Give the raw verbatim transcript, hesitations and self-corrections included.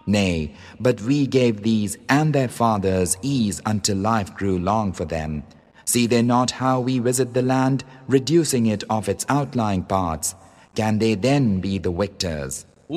Nay, but we gave these and their fathers ease until life grew long for them. See they not how we visit the land, reducing it of its outlying parts? Can they then be the victors?